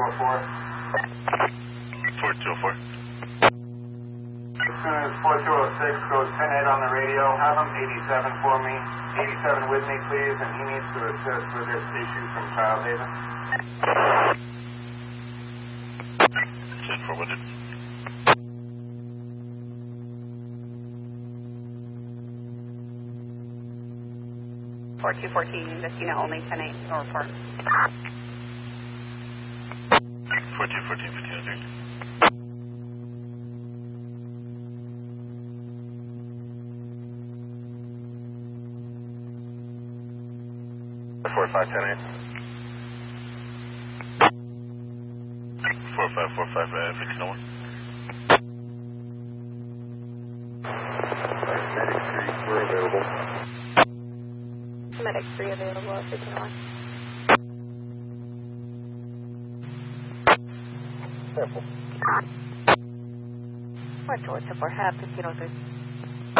4204. As soon as 4206 goes 10-8 on the radio, have him 87 for me. 87 with me, please, and he needs to assist with this issue from Child Haven. 10 forwarded. Four 214, Vecina only 10-8, no report. 4214, 1503. Four 5 10-8. 4545, Vecina 1. Medic 3, we're available. Medic 3 available at Vecina 1. Careful. 4 2 4 half, 1503.